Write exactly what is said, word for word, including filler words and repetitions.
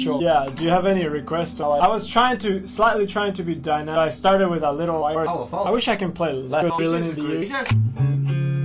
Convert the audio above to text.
intro. Yeah, do you have any requests? I was trying to, slightly trying to be dynamic. I started with a little, I wish I can play less villain in the year.